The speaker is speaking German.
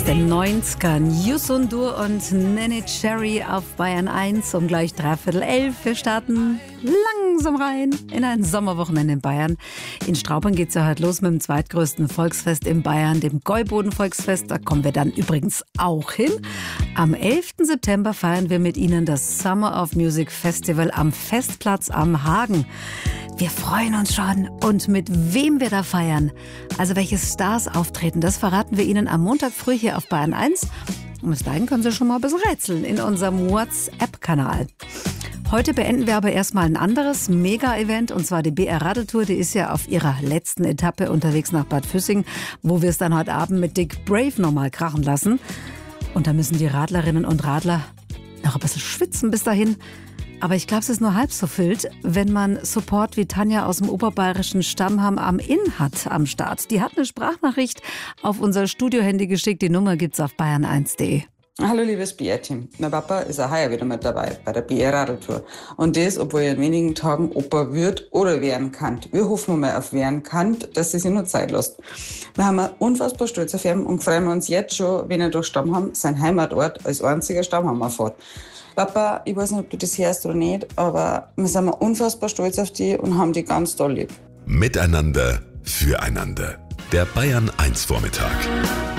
aus den 90ern. Youssou N'Dour und Neneh Cherry auf Bayern 1 um gleich 11:15. Wir starten langsam rein in ein Sommerwochenende in Bayern. In Straubing geht es ja heute los mit dem zweitgrößten Volksfest in Bayern, dem Gäuboden-Volksfest. Da kommen wir dann übrigens auch hin. Am 11. September feiern wir mit Ihnen das Summer of Music Festival am Festplatz am Hagen. Wir freuen uns schon. Und mit wem wir da feiern, also welche Stars auftreten, das verraten wir Ihnen am Montag früh hier auf Bayern 1. Und bis dahin können Sie schon mal ein bisschen rätseln in unserem WhatsApp-Kanal. Heute beenden wir aber erstmal ein anderes Mega-Event, und zwar die BR-Radeltour. Die ist ja auf ihrer letzten Etappe unterwegs nach Bad Füssing, wo wir es dann heute Abend mit Dick Brave nochmal krachen lassen. Und da müssen die Radlerinnen und Radler noch ein bisschen schwitzen bis dahin. Aber ich glaube, es ist nur halb so wild, wenn man Support wie Tanja aus dem oberbayerischen Stammheim am Inn hat am Start. Die hat eine Sprachnachricht auf unser Studiohandy geschickt. Die Nummer gibt's auf bayern1.de. Hallo liebes BR-Team, mein Papa ist auch heuer wieder mit dabei bei der BR-Radeltour. Und das, obwohl er in wenigen Tagen Opa wird oder werden kann. Wir hoffen mal auf werden kann, dass sie sich nur Zeit lässt. Wir haben unfassbar stolz auf ihn und freuen uns jetzt schon, wenn er durch Stammheim, sein Heimatort, als einziger Stammheimer fährt. Papa, ich weiß nicht, ob du das hörst oder nicht, aber wir sind unfassbar stolz auf dich und haben dich ganz doll lieb. Miteinander, füreinander. Der Bayern 1 Vormittag.